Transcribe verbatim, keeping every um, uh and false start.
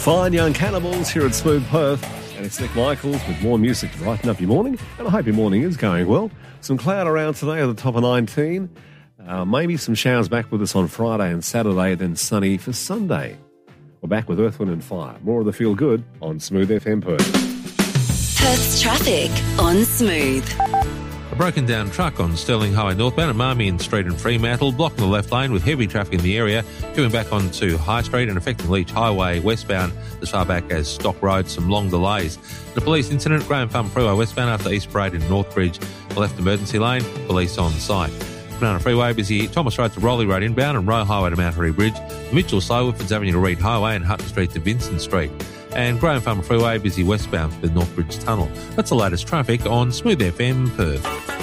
Fine Young Cannibals here at Smooth Perth. And it's Nick Michaels with more music to brighten up your morning. And I hope your morning is going well. Some cloud around today at the top of nineteen. Uh, maybe some showers back with us on Friday and Saturday, then sunny for Sunday. We're back with Earth, Wind and Fire. More of the Feel Good on Smooth F M Perth. Perth's traffic on Smooth. A broken down truck on Stirling Highway northbound at Marmion Street and Fremantle, blocking the left lane with heavy traffic in the area, coming back onto High Street and affecting Leach Highway westbound as far back as Stock Road, some long delays. The police incident, Graham Farm Freeway westbound after East Parade in Northbridge, the left emergency lane, police on site. Banana Freeway busy Thomas Road to Rowley Road inbound and Roe Highway to Mount Harry Bridge, Mitchell Slow, Woodfords Avenue to Reed Highway and Hutton Street to Vincent Street. And Graham Farm Freeway busy westbound for the Northbridge Tunnel. That's the latest traffic on Smooth F M Perth.